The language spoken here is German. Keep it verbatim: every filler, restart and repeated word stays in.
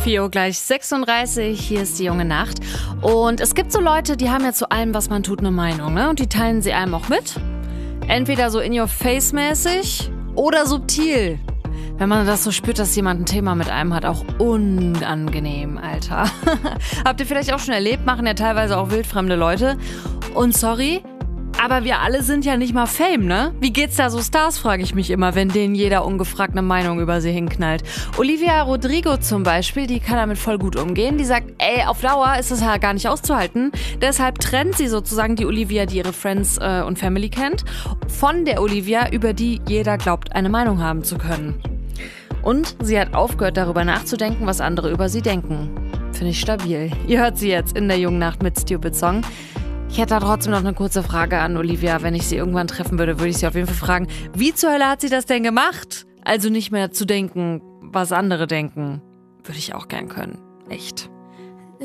vier Uhr gleich sechsunddreißig, hier ist die junge Nacht. Und es gibt so Leute, die haben ja zu allem, was man tut, eine Meinung, ne? Und die teilen sie einem auch mit. Entweder so in your face mäßig oder subtil. Wenn man das so spürt, dass jemand ein Thema mit einem hat, auch unangenehm, Alter. Habt ihr vielleicht auch schon erlebt, machen ja teilweise auch wildfremde Leute. Und sorry, aber wir alle sind ja nicht mal Fame, ne? Wie geht's da so Stars, frage ich mich immer, wenn denen jeder ungefragt eine Meinung über sie hinknallt. Olivia Rodrigo zum Beispiel, die kann damit voll gut umgehen. Die sagt, ey, auf Dauer ist das ja gar nicht auszuhalten. Deshalb trennt sie sozusagen die Olivia, die ihre Friends äh, und Family kennt, von der Olivia, über die jeder glaubt, eine Meinung haben zu können. Und sie hat aufgehört, darüber nachzudenken, was andere über sie denken. Finde ich stabil. Ihr hört sie jetzt in der jungen Nacht mit Stupid Song. Ich hätte da trotzdem noch eine kurze Frage an Olivia. Wenn ich sie irgendwann treffen würde, würde ich sie auf jeden Fall fragen, wie zur Hölle hat sie das denn gemacht? Also nicht mehr zu denken, was andere denken. Würde ich auch gern können. Echt.